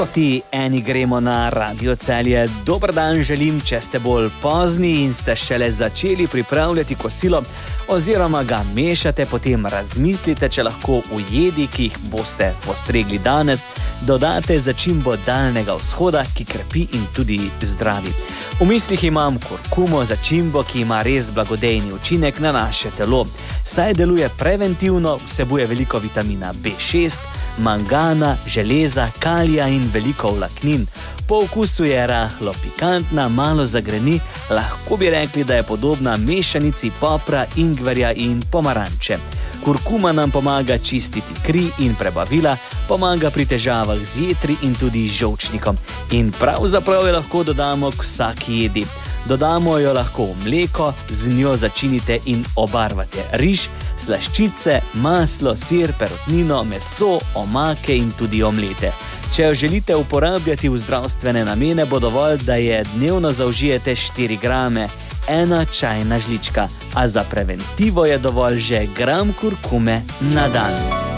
Proti eni gremo na Radio Celje. Dober dan želim, če ste bolj pozni in ste šele začeli pripravljati kosilo oziroma ga mešate, potem razmislite, če lahko v jedi, ki jih boste postregli danes, dodate začimbo Daljnega vzhoda, ki krepi in tudi zdravi. V mislih imam kurkumo, začimbo, ki ima res blagodejni učinek na naše telo. Saj deluje preventivno, vsebuje veliko vitamina B6, mangana, železa, kalija in veliko vlaknin. Po okusu je rahlo pikantna, malo zagreni, lahko bi rekli, da je podobna mešanici popra, ingverja in pomaranče. Kurkuma nam pomaga čistiti kri in prebavila, pomaga pri težavah z jetri in tudi žolčnikom. In pravzaprav jo lahko dodamo k vsaki jedi. Dodamo jo lahko v mleko, z njo začinite in obarvate riž, slaščice, maslo, sir, perutnino, meso, omake in tudi omlete. Če jo želite uporabljati v zdravstvene namene, bo dovolj, da je dnevno zaužijete 4 grame, 1 čajna žlička, a za preventivo je dovolj že gram kurkume na dan.